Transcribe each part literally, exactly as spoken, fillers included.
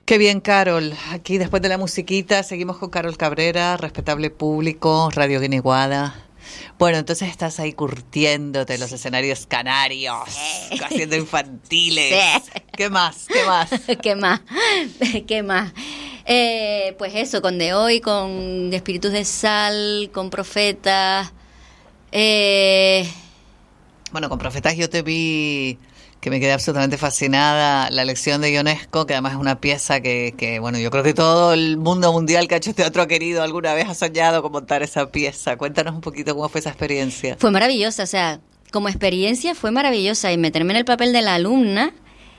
Qué bien, Carol. Aquí después de la musiquita seguimos con Carol Cabrera, respetable público, Radio Guiniguada. Bueno, entonces estás ahí curtiéndote los escenarios canarios, sí. Haciendo infantiles. Sí. ¿Qué más? ¿Qué más? ¿Qué más? ¿Qué más? Eh, pues eso, con De Hoy, con Espíritus de Sal, con Profetas. Eh... Bueno, con Profetas yo te vi... que me quedé absolutamente fascinada, la lección de Ionesco, que además es una pieza que, que, bueno, yo creo que todo el mundo mundial que ha hecho teatro ha querido, alguna vez ha soñado con montar esa pieza. Cuéntanos un poquito cómo fue esa experiencia. Fue maravillosa, o sea, como experiencia fue maravillosa, y meterme en el papel de la alumna,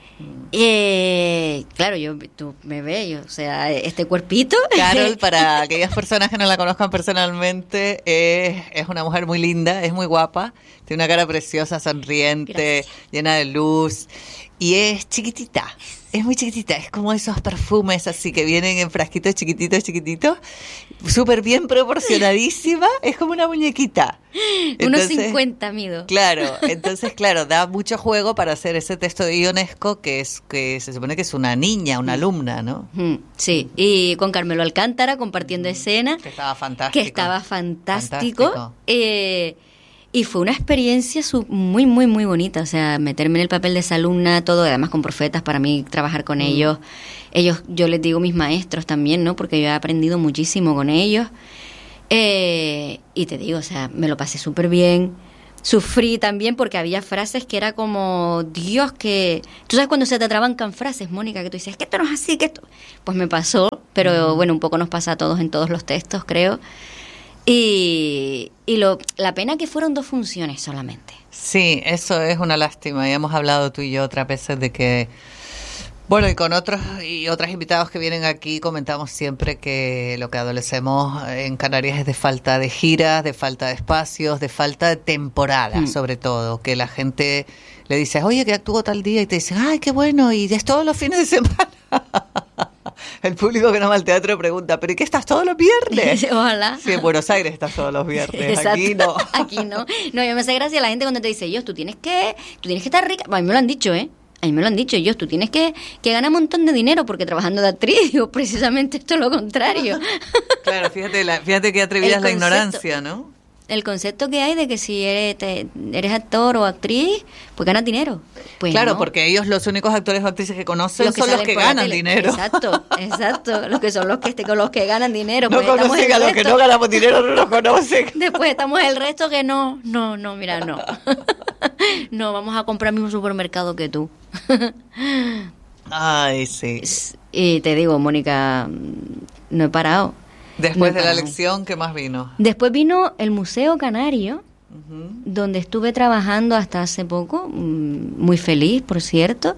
eh, claro, yo tú me ves, yo, o sea, este cuerpito. Carol, para aquellas personas que no la conozcan personalmente, es, es una mujer muy linda, es muy guapa, tiene una cara preciosa, sonriente, gracias, llena de luz, y es chiquitita, es muy chiquitita, es como esos perfumes así que vienen en frasquitos chiquititos, chiquititos, súper bien proporcionadísima, es como una muñequita. Unos cincuenta mido. Claro, entonces claro, da mucho juego para hacer ese texto de Ionesco, que es que se supone que es una niña, una alumna, ¿no? Sí, y con Carmelo Alcántara compartiendo mm, escena. Que estaba fantástico. Que estaba fantástico. fantástico. Eh, y fue una experiencia muy, muy, muy bonita, o sea, meterme en el papel de esa alumna, todo, además con Profetas, para mí trabajar con mm. ellos, ellos, yo les digo mis maestros también, ¿no? Porque yo he aprendido muchísimo con ellos. Eh, y te digo, o sea, me lo pasé súper bien. Sufrí también porque había frases que era como, Dios, que... Tú sabes cuando se te atrabancan frases, Mónica, que tú dices, es que esto no es así, que esto... Pues me pasó, pero mm. bueno, un poco nos pasa a todos en todos los textos, creo. Y, y lo, la pena que fueron dos funciones solamente. Sí, eso es una lástima. Ya hemos hablado tú y yo otras veces de que... Bueno, y con otros y otras invitados que vienen aquí comentamos siempre que lo que adolecemos en Canarias es de falta de giras, de falta de espacios, de falta de temporada, mm. sobre todo, que la gente le dice, oye, que actúo tal día, y te dicen, ay, qué bueno, y es todos los fines de semana. El público que no va al teatro pregunta, ¿pero y qué estás todos los viernes? Ojalá. Sí, en Buenos Aires estás todos los viernes. Exacto. Aquí no. Aquí no. No, yo me hace gracia la gente cuando te dice, yo, tú tienes que, tú tienes que estar rica. Bueno, a mí me lo han dicho, ¿eh? A mí me lo han dicho, yo, tú tienes que, que ganar un montón de dinero porque trabajando de actriz, digo, precisamente esto es lo contrario. Claro, fíjate, la, fíjate qué atrevida es la ignorancia, ¿no? El concepto que hay de que si eres, te, eres actor o actriz, pues ganas dinero. Pues claro, no. Porque ellos, los únicos actores o actrices que conocen los que son los que ganan dinero. Exacto, exacto. Los que son los que, los que ganan dinero. No pues conocen a los que no ganamos dinero, no los conocen. Después estamos el resto que no, no, no, mira, no. No, vamos a comprar el mismo supermercado que tú. Ay, sí. Y te digo, Mónica, no he parado. Después de la lección, ¿qué más vino? Después vino el Museo Canario, uh-huh, donde estuve trabajando hasta hace poco, muy feliz, por cierto,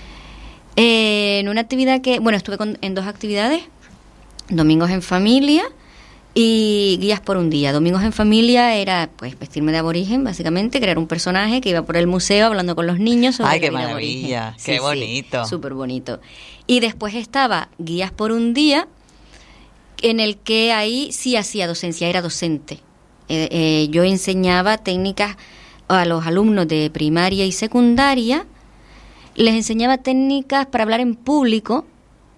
eh, en una actividad que, bueno, estuve con, en dos actividades, Domingos en Familia y Guías por un Día. Domingos en Familia era, pues, vestirme de aborigen, básicamente, crear un personaje que iba por el museo hablando con los niños sobre ¡ay, qué la vida maravilla! Aborigen. ¡Qué sí, bonito! Sí, súper bonito. Y después estaba Guías por un Día, en el que ahí sí hacía docencia, era docente. Eh, eh, yo enseñaba técnicas a los alumnos de primaria y secundaria, les enseñaba técnicas para hablar en público,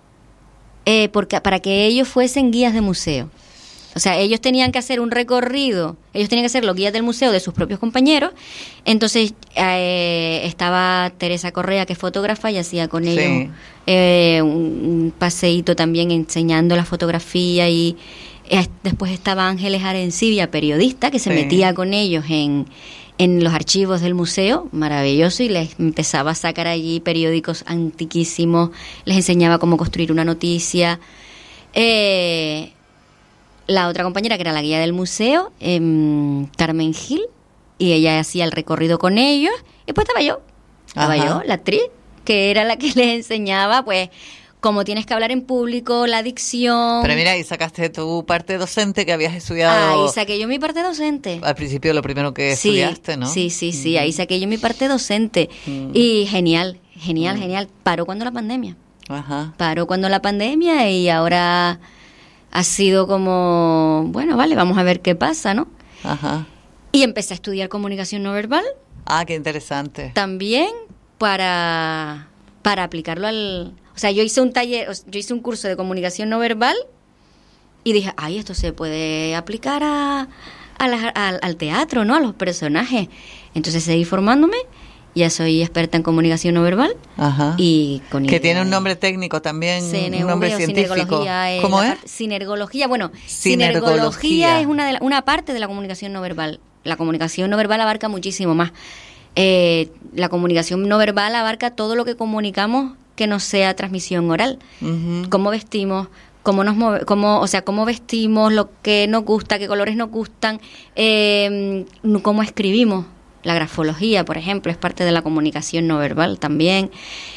eh, porque, para que ellos fuesen guías de museo. O sea, ellos tenían que hacer un recorrido, ellos tenían que ser los guías del museo de sus propios compañeros. Entonces eh, estaba Teresa Correa, que es fotógrafa, y hacía con ellos sí. eh, un, un paseíto también enseñando la fotografía. Y eh, después estaba Ángeles Arencibia, periodista, que se sí. metía con ellos en, en los archivos del museo, maravilloso, y les empezaba a sacar allí periódicos antiquísimos, les enseñaba cómo construir una noticia. Eh... La otra compañera, que era la guía del museo, eh, Carmen Gil, y ella hacía el recorrido con ellos, y pues estaba yo, estaba Ajá. yo, la actriz, que era la que les enseñaba, pues, cómo tienes que hablar en público, la dicción. Pero mira, ahí sacaste tu parte docente que habías estudiado. Ahí saqué yo mi parte docente. Al principio lo primero que sí, estudiaste, ¿no? Sí, sí, sí, mm. ahí saqué yo mi parte docente. Mm. Y genial, genial, mm. genial. Paró cuando la pandemia. Ajá. Paró cuando la pandemia y ahora... Ha sido como, bueno, vale, vamos a ver qué pasa, ¿no? Ajá. Y empecé a estudiar comunicación no verbal. Ah, qué interesante. También para, para aplicarlo al... O O sea, yo hice un taller, yo hice un curso de comunicación no verbal y dije, ay, esto se puede aplicar a, a la, a, al teatro, ¿no? A los personajes. Entonces seguí formándome. Ya soy experta en comunicación no verbal. Ajá. Y con que tiene un nombre técnico también, C N V, un nombre científico. Es ¿Cómo es? Parte, sinergología. Bueno, sinergología, sinergología es una, de la, una parte de la comunicación no verbal. La comunicación no verbal abarca muchísimo más. Eh, la comunicación no verbal abarca todo lo que comunicamos que no sea transmisión oral. Uh-huh. Cómo vestimos, cómo nos move, cómo, o sea, cómo vestimos, lo que nos gusta, qué colores nos gustan, eh, cómo escribimos. La grafología, por ejemplo, es parte de la comunicación no verbal también.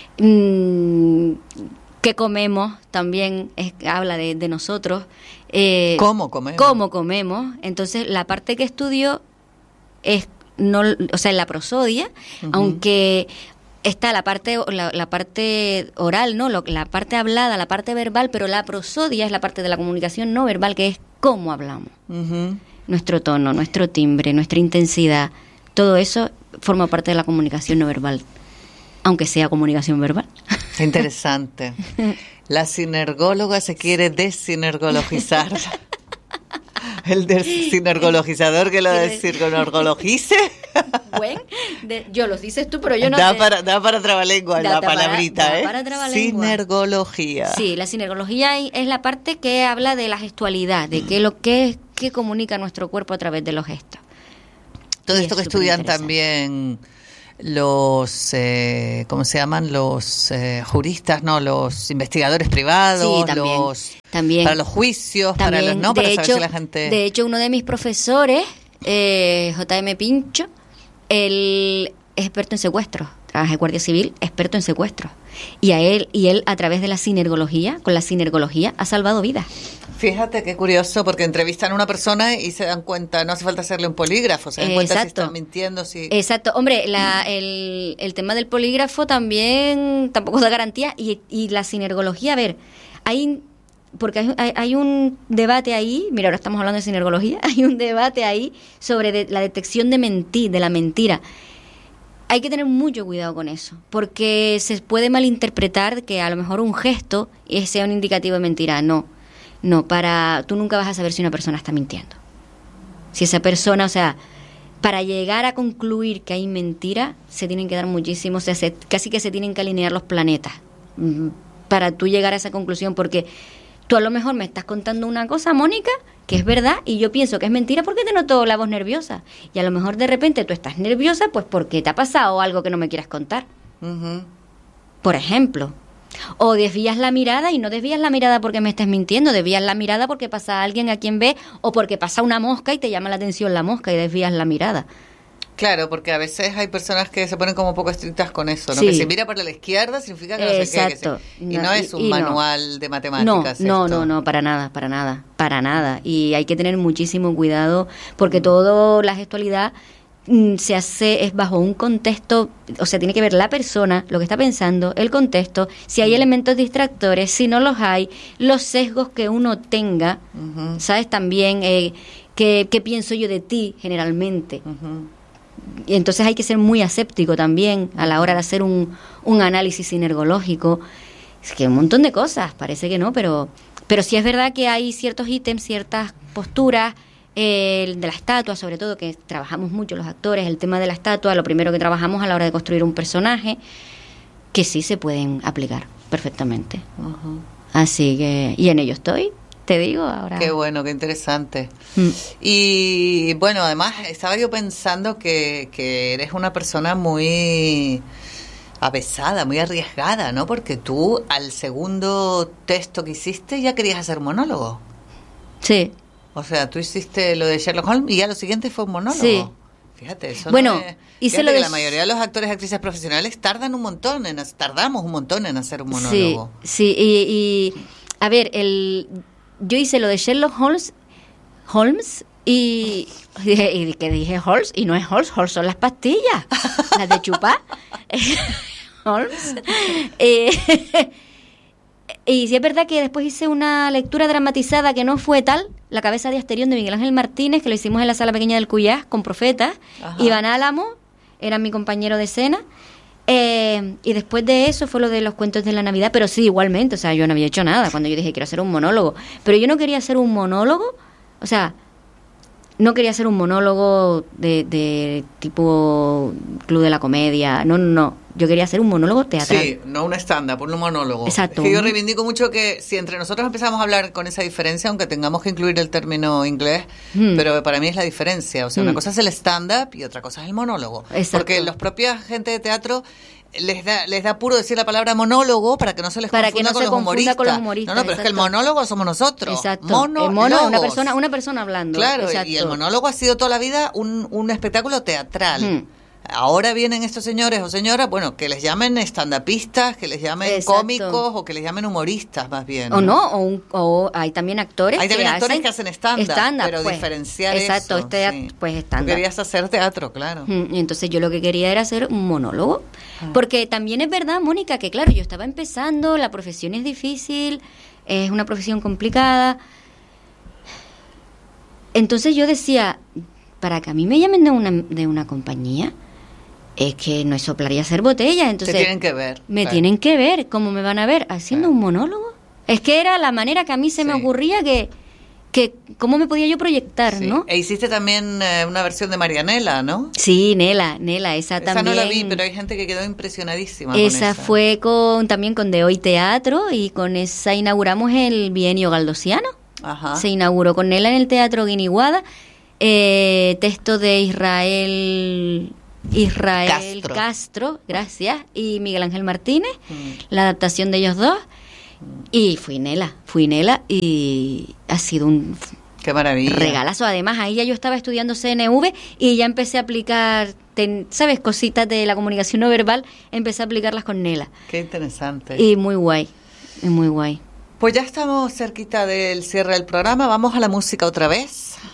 Mm, ¿Qué comemos? También es, habla de, de nosotros. Eh, ¿Cómo comemos? ¿Cómo comemos? Entonces, la parte que estudio es, no, o sea, en la prosodia, uh-huh. aunque está la parte la, la parte oral, no, Lo, la parte hablada, la parte verbal, pero la prosodia es la parte de la comunicación no verbal, que es cómo hablamos. Uh-huh. Nuestro tono, nuestro timbre, nuestra intensidad. Todo eso forma parte de la comunicación no verbal, aunque sea comunicación verbal. Interesante. La sinergóloga se quiere desinergologizar. El desinergologizador que lo desinergologice. Bueno, de, yo los dices tú, pero yo no da sé. Para, da para trabalengua la para, palabrita, da ¿eh? Para trabalengua. Sinergología. Sí, la sinergología es la parte que habla de la gestualidad, de qué lo que, que comunica nuestro cuerpo a través de los gestos. Todo esto que estudian también los, eh, ¿cómo se llaman? Los eh, juristas, ¿no? Los investigadores privados, sí, también, los también. Para los juicios, también, para los, ¿no? Para de saber hecho, si la gente... De hecho, uno de mis profesores, eh, J M Pincho, él es experto en secuestros, trabaja en Guardia Civil, experto en secuestros. Y a él, y él a través de la sinergología, con la sinergología, ha salvado vidas. Fíjate qué curioso, porque entrevistan a una persona y se dan cuenta, no hace falta hacerle un polígrafo, se dan cuenta si están mintiendo. Si... Exacto, hombre, la, el, el tema del polígrafo también tampoco da garantía, y, y la sinergología, a ver, hay, porque hay, hay, hay un debate ahí, mira, ahora estamos hablando de sinergología, hay un debate ahí sobre de, la detección de mentir, de la mentira. Hay que tener mucho cuidado con eso, porque se puede malinterpretar que a lo mejor un gesto sea un indicativo de mentira. No, no, para tú nunca vas a saber si una persona está mintiendo. Si esa persona, o sea, para llegar a concluir que hay mentira, se tienen que dar muchísimo, o sea, se, casi que se tienen que alinear los planetas para tú llegar a esa conclusión, porque tú a lo mejor me estás contando una cosa, Mónica, que es verdad, y yo pienso que es mentira porque te noto la voz nerviosa. Y a lo mejor de repente tú estás nerviosa pues porque te ha pasado algo que no me quieras contar. Uh-huh. Por ejemplo. O desvías la mirada, y no desvías la mirada porque me estés mintiendo, desvías la mirada porque pasa alguien a quien ves, o porque pasa una mosca y te llama la atención la mosca y desvías la mirada. Claro, porque a veces hay personas que se ponen como un poco estrictas con eso, ¿no? Sí. Que si mira para la izquierda significa que no Exacto. sé qué. Que se... Y no, no es un y manual no. de matemáticas. No, esto. no, no, no, para nada, para nada, para nada. Y hay que tener muchísimo cuidado porque mm. todo la gestualidad mm, se hace, es bajo un contexto, o sea, tiene que ver la persona, lo que está pensando, el contexto, si hay mm. elementos distractores, si no los hay, los sesgos que uno tenga, uh-huh. ¿sabes? También, eh, ¿qué, qué pienso yo de ti generalmente? Uh-huh. Y entonces hay que ser muy aséptico también a la hora de hacer un, un análisis sinergológico. Es que un montón de cosas, parece que no, pero pero sí es verdad que hay ciertos ítems, ciertas posturas, eh, de la estatua sobre todo, que trabajamos mucho los actores, el tema de la estatua, lo primero que trabajamos a la hora de construir un personaje, que sí se pueden aplicar perfectamente. Uh-huh. Así que, y en ello estoy. Te digo ahora. Qué bueno, qué interesante. Mm. Y bueno, además estaba yo pensando que, que eres una persona muy avesada, muy arriesgada, ¿no? Porque tú al segundo texto que hiciste ya querías hacer monólogo. Sí. O sea, tú hiciste lo de Sherlock Holmes y ya lo siguiente fue un monólogo. Sí. Fíjate, eso bueno, no es... hice Fíjate lo de... que la mayoría de los actores y actrices profesionales tardan un montón, en tardamos un montón en hacer un monólogo. Sí, sí, y, y a ver, el... yo hice lo de Sherlock Holmes, Holmes y, y que dije Holmes, y no es Holmes, Holmes son las pastillas, las de chupar. Holmes. Eh, y sí es verdad que después hice una lectura dramatizada que no fue tal, La cabeza de Asterión de Miguel Ángel Martínez, que lo hicimos en la Sala Pequeña del Cuyás con Profetas. Ajá. Iván Álamo era mi compañero de escena. Eh, y después de eso fue lo de los cuentos de la Navidad, pero sí, igualmente, o sea, yo no había hecho nada cuando yo dije quiero hacer un monólogo, pero yo no quería hacer un monólogo, o sea, no quería hacer un monólogo de, de tipo Club de la Comedia, no, no, no, yo quería hacer un monólogo teatral. Sí, no un stand-up, un monólogo. Exacto. Es que yo reivindico mucho que si entre nosotros empezamos a hablar con esa diferencia, aunque tengamos que incluir el término inglés, hmm. pero para mí es la diferencia. O sea, hmm. una cosa es el stand-up y otra cosa es el monólogo. Exacto. Porque los propios gente de teatro les da les da puro decir la palabra monólogo para que no se les para confunda, que no con, se los confunda con los No, humoristas. no, pero exacto. es que el monólogo somos nosotros. Exacto. Monólogos. El mono, una persona, una persona hablando. Claro, exacto. y el monólogo ha sido toda la vida un, un espectáculo teatral. Hmm. Ahora vienen estos señores o señoras, bueno, que les llamen estandapistas, que les llamen Exacto. cómicos o que les llamen humoristas más bien. O no, o, un, o hay también actores hay también que actores hacen que hacen stand-up, stand-up, pero pues, diferenciar exacto, eso. Exacto, Sí. este, pues stand-up. Tú querías hacer teatro, claro. Y entonces yo lo que quería era hacer un monólogo, ah. porque también es verdad, Mónica, que claro, yo estaba empezando, la profesión es difícil, es una profesión complicada. Entonces yo decía, para que a mí me llamen de una, de una compañía, es que no es soplar y hacer botellas, entonces... Te tienen que ver. Me claro. tienen que ver, ¿cómo me van a ver? ¿Haciendo claro. un monólogo? Es que era la manera que a mí se sí. me ocurría que, que... ¿Cómo me podía yo proyectar, sí. no? E hiciste también eh, una versión de Marianela, ¿no? Sí, Nela, Nela, esa, esa también... Esa no la vi, pero hay gente que quedó impresionadísima esa con esa. Fue con también con De Hoy Teatro, y con esa inauguramos el bienio galdosiano. Ajá. Se inauguró con Nela en el Teatro Guiniguada. Eh, texto de Israel... Israel Castro. Castro, gracias, y Miguel Ángel Martínez, mm. la adaptación de ellos dos, mm. y fui Nela, fui Nela y ha sido un Qué maravilla. regalazo. Además, ahí ya yo estaba estudiando C N V y ya empecé a aplicar, ten, ¿sabes? Cositas de la comunicación no verbal, empecé a aplicarlas con Nela. Qué interesante. Y muy guay, muy guay. Pues ya estamos cerquita del cierre del programa, vamos a la música otra vez.